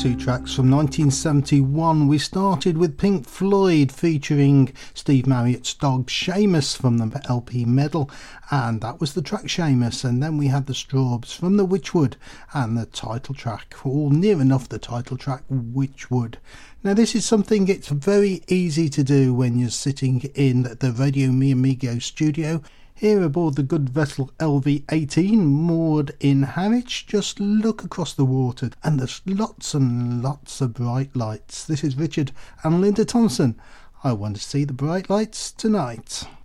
Two tracks from 1971. We started with Pink Floyd featuring Steve Marriott's dog Seamus from the LP Medal, and that was the track Seamus. And then we had the Strawbs from the Witchwood and the title track, or near enough the title track, Witchwood. Now this is something it's very easy to do when you're sitting in the Radio Mi Amigo studio here aboard the good vessel LV-18 moored in Harwich. Just look across the water and there's lots and lots of bright lights. This is Richard and Linda Thompson. I want to see the bright lights tonight.